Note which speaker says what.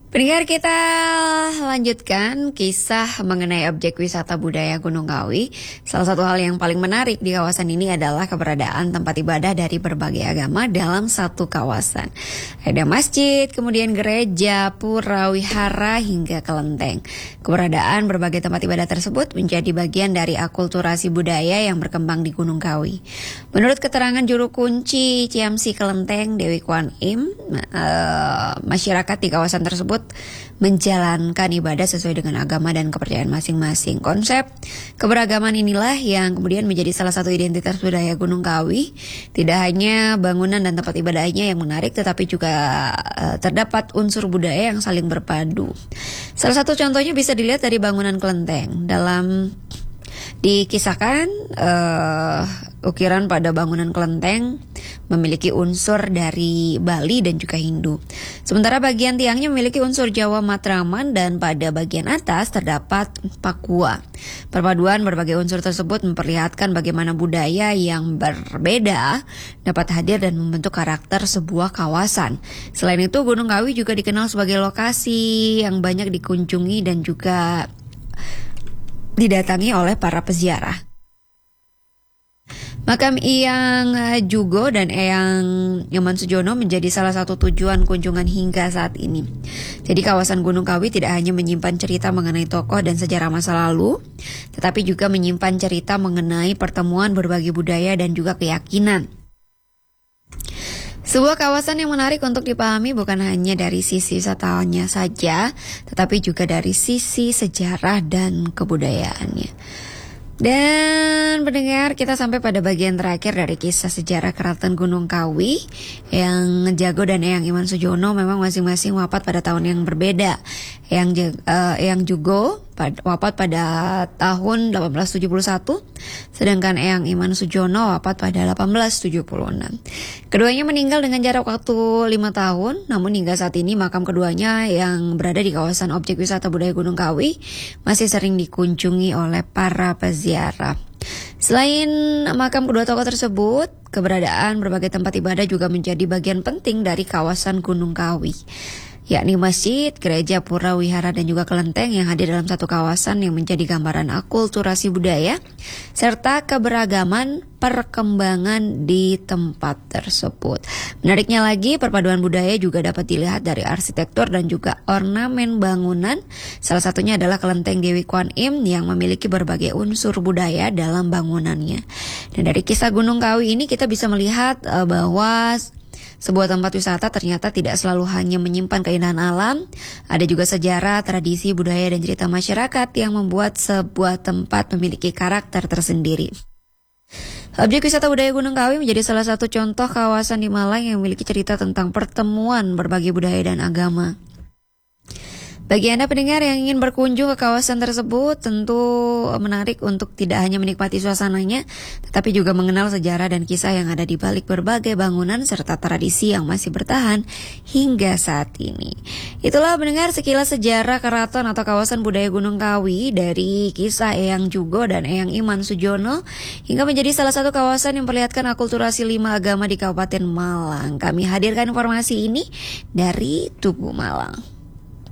Speaker 1: Pendengar, kita lanjutkan kisah mengenai objek wisata budaya Gunung Kawi. Salah satu hal yang paling menarik di kawasan ini adalah keberadaan tempat ibadah dari berbagai agama dalam satu kawasan. Ada masjid, kemudian gereja, pura, wihara, hingga kelenteng. Keberadaan berbagai tempat ibadah tersebut menjadi bagian dari akulturasi budaya yang berkembang di Gunung Kawi. Menurut keterangan juru kunci Ciamsi Kelenteng, Dewi Kwan Im, masyarakat di kawasan tersebut menjalankan ibadah sesuai dengan agama dan kepercayaan masing-masing. Konsep keberagaman inilah yang kemudian menjadi salah satu identitas budaya Gunung Kawi. Tidak hanya bangunan dan tempat ibadahnya yang menarik, tetapi juga terdapat unsur budaya yang saling berpadu. Salah satu contohnya bisa dilihat dari bangunan kelenteng. Dikisahkan ukiran pada bangunan kelenteng memiliki unsur dari Bali dan juga Hindu. Sementara bagian tiangnya memiliki unsur Jawa Matraman dan pada bagian atas terdapat Papua. Perpaduan berbagai unsur tersebut memperlihatkan bagaimana budaya yang berbeda dapat hadir dan membentuk karakter sebuah kawasan. Selain itu, Gunung Kawi juga dikenal sebagai lokasi yang banyak dikunjungi dan juga didatangi oleh para peziarah. Makam Eyang Jugo dan Eyang Nyoman Sujono menjadi salah satu tujuan kunjungan hingga saat ini. Jadi kawasan Gunung Kawi tidak hanya menyimpan cerita mengenai tokoh dan sejarah masa lalu, tetapi juga menyimpan cerita mengenai pertemuan berbagai budaya dan juga keyakinan. Sebuah kawasan yang menarik untuk dipahami bukan hanya dari sisi wisatanya saja, tetapi juga dari sisi sejarah dan kebudayaannya. Dan pendengar, kita sampai pada bagian terakhir dari kisah sejarah Keraton Gunung Kawi. Yang Jago dan Eyang Iman Sujono memang masing-masing wafat pada tahun yang berbeda. Eyang Jugo wafat pada tahun 1871, sedangkan Eyang Iman Sujono wafat pada 1876. Keduanya meninggal dengan jarak waktu 5 tahun, namun hingga saat ini makam keduanya yang berada di kawasan objek wisata budaya Gunung Kawi masih sering dikunjungi oleh para peziarah. Selain makam kedua tokoh tersebut, keberadaan berbagai tempat ibadah juga menjadi bagian penting dari kawasan Gunung Kawi, yakni masjid, gereja, pura, wihara, dan juga kelenteng yang hadir dalam satu kawasan yang menjadi gambaran akulturasi budaya serta keberagaman perkembangan di tempat tersebut. Menariknya lagi, perpaduan budaya juga dapat dilihat dari arsitektur dan juga ornamen bangunan. Salah satunya adalah kelenteng Dewi Kwan Im yang memiliki berbagai unsur budaya dalam bangunannya. Dan dari kisah Gunung Kawi ini kita bisa melihat bahwa sebuah tempat wisata ternyata tidak selalu hanya menyimpan keindahan alam, ada juga sejarah, tradisi, budaya, dan cerita masyarakat yang membuat sebuah tempat memiliki karakter tersendiri. Objek wisata budaya Gunung Kawi menjadi salah satu contoh kawasan di Malang yang memiliki cerita tentang pertemuan berbagai budaya dan agama. Bagi Anda pendengar yang ingin berkunjung ke kawasan tersebut, tentu menarik untuk tidak hanya menikmati suasananya, tetapi juga mengenal sejarah dan kisah yang ada di balik berbagai bangunan serta tradisi yang masih bertahan hingga saat ini. Itulah pendengar sekilas sejarah keraton atau kawasan budaya Gunung Kawi dari kisah Eyang Jugo dan Eyang Iman Sujono hingga menjadi salah satu kawasan yang memperlihatkan akulturasi 5 agama di Kabupaten Malang. Kami hadirkan informasi ini dari Tugu Malang.